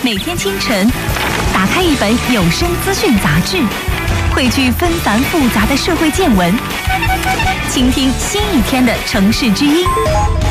每天清晨，打开一本有声资讯杂志，汇聚纷繁复杂的社会见闻，倾听新一天的城市之音。